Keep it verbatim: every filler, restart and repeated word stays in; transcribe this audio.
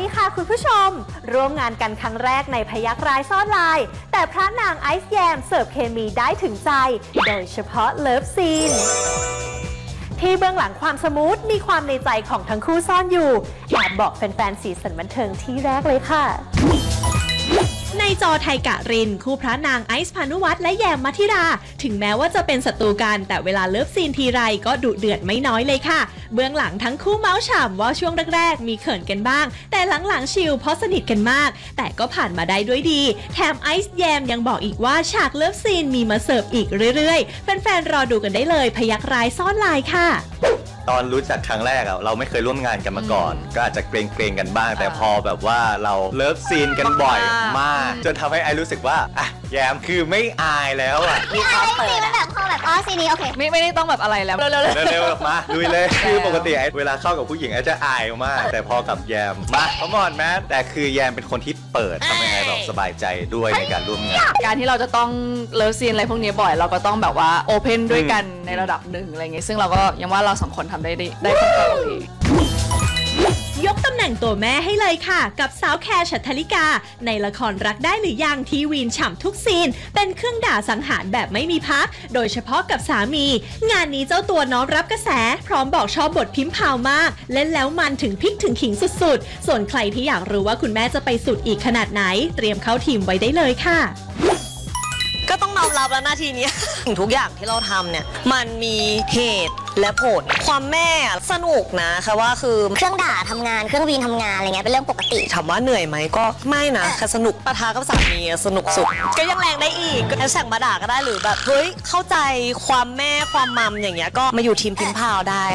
ดีค่ะคุณผู้ชมร่วมงานกันครั้งแรกในพยัคฆ์ร้ายซ่อนลายแต่พระนางไอซ์แยมเสิร์ฟเคมีได้ถึงใจโดยเฉพาะเลิฟซีนที่เบื้องหลังความสมูทมีความในใจของทั้งคู่ซ่อนอยู่แอบบอกแฟนๆสีสันบันเทิงที่แรกเลยค่ะในจอไทยกะรินคู่พระนางไอซ์พานุวัฒน์และแยมมัธิราถึงแม้ว่าจะเป็นศัตรูกันแต่เวลาเลิฟซีนทีไรก็ดุเดือดไม่น้อยเลยค่ะเบื้องหลังทั้งคู่เมาส์ฉ่ำว่าช่วงแรกๆมีเขินกันบ้างแต่หลังๆชิลเพราะสนิทกันมากแต่ก็ผ่านมาได้ด้วยดีแถมไอซ์แยมยังบอกอีกว่าฉากเลิฟซีนมีมาเสิร์ฟอีกเรื่อยๆแฟนๆรอดูกันได้เลยพยัคฆ์ร้ายซ่อนลายค่ะตอนรู้จักครั้งแรกอะเราไม่เคยร่วมงานกันมาก่อนก็อาจจะเกรงๆกันบ้างแต่พอแบบว่าเราเลิฟซีนกันบ่อยมากจนทำให้ไอรู้สึกว่าอ่ะแยมคือไม่อายแล้วอะมีความเปิดแบบพอแบบอ๋อซีนี้โอเคไม่ไม่ได้ต้องแบบอะไรแล้วเร็วๆเร็วๆมาลุยเลยคือปกติไอเวลาเข้ากับผู้หญิงไอจะอายมากแต่พอกับแยมมาเขามอนแมทแต่คือแยมเป็นคนที่เปิดทำให้ไอแบบสบายใจด้วยในการร่วมงานการที่เราจะต้องเลิฟซีนอะไรพวกนี้บ่อยเราก็ต้องแบบว่าโอเพนด้วยกันในระดับหนึ่งอะไรเงี้ยซึ่งเราก็ยังว่าเราสองคนทำได้ดีได้ค่อนข้างโอเคยกตำแหน่งตัวแม่ให้เลยค่ะกับสาวแคร์ฉัตรธริกาในละครรักได้หรือยังที่วีนฉ่ำทุกซีนเป็นเครื่องด่าสังหารแบบไม่มีพักโดยเฉพาะกับสามีงานนี้เจ้าตัวน้อมรับกระแสพร้อมบอกชอบบทพิมพ์พาวมากเล่นแล้วมันถึงพริกถึงขิงสุดๆส่วนใครที่อยากรู้ว่าคุณแม่จะไปสุดอีกขนาดไหนเตรียมเข้าทีมไว้ได้เลยค่ะก็ต้องน้อมรับแล้วนาทีนี้ ทุกอย่างที่เราทำเนี่ยมันมีเหตุและผลความแม่สนุกนะค่ะว่าคือเครื่องด่าทำงานเครื่องวีนทำงานอะไรเงี้ยเป็นเรื่องปกติถามว่าเหนื่อยไหมก็ไม่นะแค่สนุกปะทะกับสามีสนุกสุดก็ยังแรงได้อีกก็แฮชแท็กมาด่าก็ได้หรือแบบเฮ้ยเข้าใจความแม่ความมัมอย่างเงี้ยก็มาอยู่ทีมพิมพ์พาวได้